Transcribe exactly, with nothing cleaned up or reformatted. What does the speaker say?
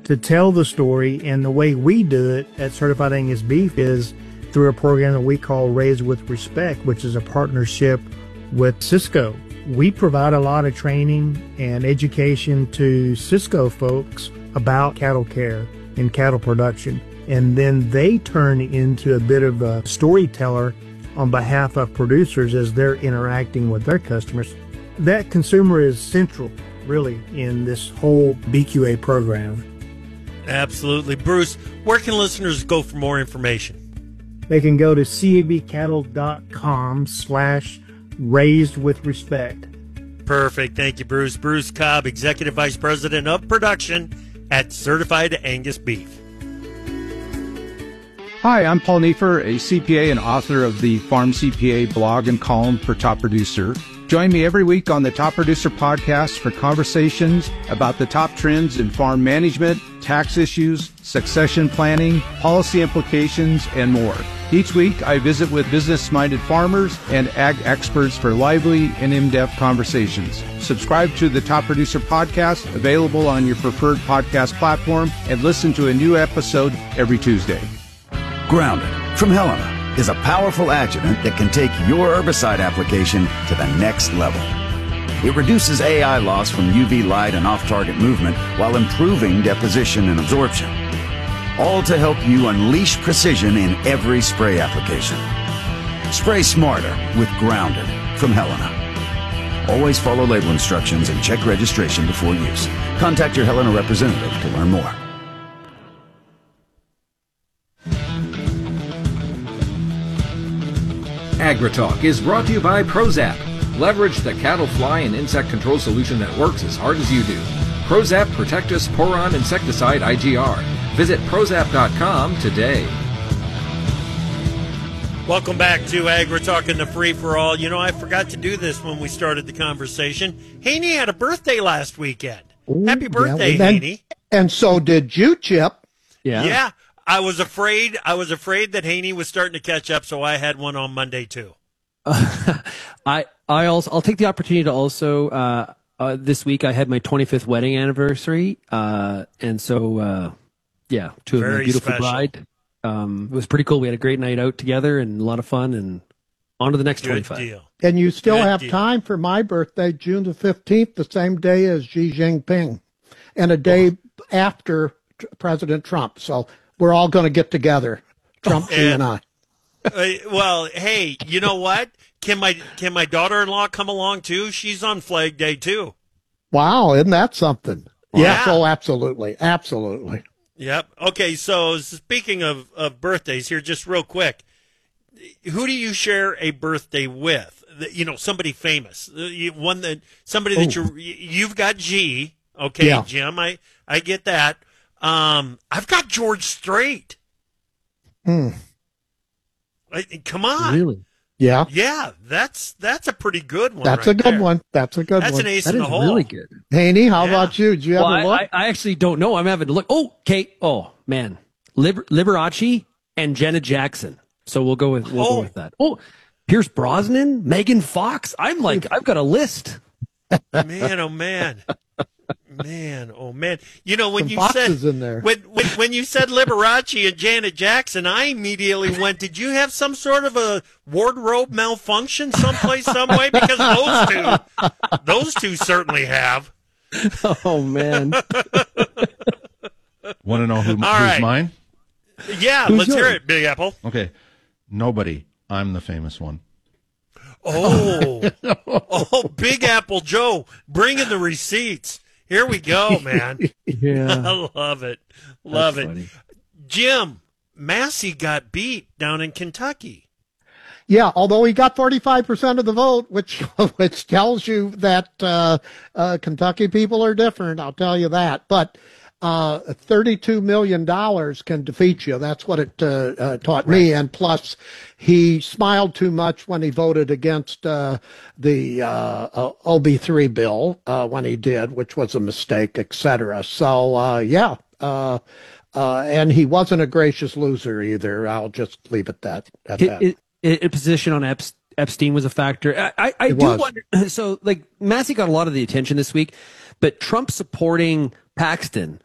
to tell the story, and the way we do it at Certified Angus Beef is through a program that we call Raised with Respect, which is a partnership with Cisco. We provide a lot of training and education to Cisco folks about cattle care and cattle production, and then they turn into a bit of a storyteller on behalf of producers as they're interacting with their customers. That consumer is central, really, in this whole B Q A program. Absolutely. Bruce, where can listeners go for more information? They can go to cabcattle.com slash raised with respect. Perfect. Thank you, Bruce. Bruce Cobb, Executive Vice President of Production at Certified Angus Beef. Hi, I'm Paul Neiffer, a C P A and author of the Farm C P A blog and column for Top Producer. Join me every week on the Top Producer podcast for conversations about the top trends in farm management, tax issues, succession planning, policy implications, and more. Each week, I visit with business-minded farmers and ag experts for lively and in-depth conversations. Subscribe to the Top Producer podcast, available on your preferred podcast platform, and listen to a new episode every Tuesday. Grounded from Helena is a powerful adjuvant that can take your herbicide application to the next level. It reduces A I loss from U V light and off-target movement while improving deposition and absorption. All to help you unleash precision in every spray application. Spray smarter with Grounded from Helena. Always follow label instructions and check registration before use. Contact your Helena representative to learn more. AgriTalk is brought to you by Prozap. Leverage the cattle, fly, and insect control solution that works as hard as you do. Prozap Protectus Poron Insecticide I G R. Visit prozap dot com today. Welcome back to AgriTalk and the Free for All. You know, I forgot to do this when we started the conversation. Haney had a birthday last weekend. Ooh, Happy birthday, yeah, Haney. And so did you, Chip. Yeah. Yeah. I was afraid I was afraid that Haney was starting to catch up, so I had one on Monday too. Uh, I I also I'll take the opportunity to also uh, uh, this week I had my twenty-fifth wedding anniversary, uh, and so uh, yeah, to Very my beautiful special. bride. Um, it was pretty cool. We had a great night out together and a lot of fun, and on to the next Good twenty-five. deal. And you still Good have deal. time for my birthday, June the fifteenth, the same day as Xi Jinping, and a day oh. after t- President Trump. So we're all going to get together, Trump, Xi, and I. Uh, well, hey, you know what? Can my can my daughter-in-law come along too? She's on Flag Day too. Wow, isn't that something? Yeah. Yes, oh, absolutely, absolutely. Yep. Okay, so speaking of, of birthdays here, just real quick, who do you share a birthday with? You know, somebody famous, You- one that somebody that Ooh. you you've got G. Okay, Yeah. Jim, I I get that. Um, I've got George Strait. Hmm. I, come on. Really? Yeah, Yeah, that's that's a pretty good one. that's right a good there. one. That's a good That's one. an ace That in is the hole. really good. Haney, how Yeah. about you? Did you Well, ever I, look? I, I actually don't know. I'm having to look. Oh, Kate. Oh man, Liber, Liberace and Jenna Jackson. So we'll go with we'll Oh. go with that. Oh, Pierce Brosnan, Megan Fox. I'm like I've got a list. Man, oh man, man, oh man. You know when Some you boxes said in there. when, when when you said Liberace and Janet Jackson, I immediately went, "Did you have some sort of a wardrobe malfunction someplace, some way?" Because those two, those two certainly have. Oh man. Want to know who, who's right. mine? Yeah, Who's let's hear yours? it, Big Apple. Okay. Nobody. I'm the famous one. Oh, oh, Big Apple Joe, bringing the receipts. Here we go, man. Yeah. I love it, love That's it. funny. Jim, Massey got beat down in Kentucky. Yeah, although he got forty-five percent of the vote, which which tells you that uh, uh, Kentucky people are different. I'll tell you that. But uh, thirty-two million dollars can defeat you. That's what it uh, uh, taught me. And plus, he smiled too much when he voted against uh, the uh, uh, O B three bill uh, when he did, which was a mistake, et cetera. So, uh, yeah. Uh, uh, and he wasn't a gracious loser either. I'll just leave it that at It, that. it, it, it- position on Ep- Epstein was a factor. I, I, I It do was. wonder. So, like, Massey got a lot of the attention this week, but Trump supporting Paxton